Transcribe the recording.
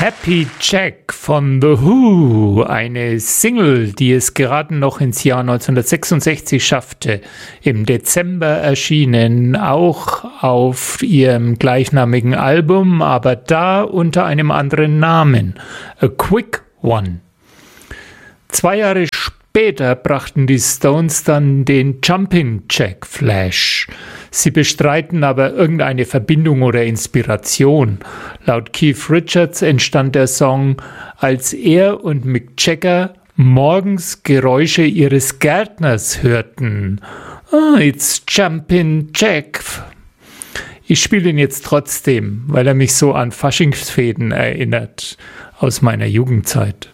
Happy Jack von The Who, eine Single, die es gerade noch ins Jahr 1966 schaffte, im Dezember erschienen, auch auf ihrem gleichnamigen Album, aber da unter einem anderen Namen, A Quick One. 2 Jahre später brachten die Stones dann den Jumpin' Jack Flash. Sie bestreiten aber irgendeine Verbindung oder Inspiration. Laut Keith Richards entstand der Song, als er und Mick Jagger morgens Geräusche ihres Gärtners hörten. Oh, it's Jumpin' Jack. Ich spiele ihn jetzt trotzdem, weil er mich so an Faschingsfäden erinnert aus meiner Jugendzeit.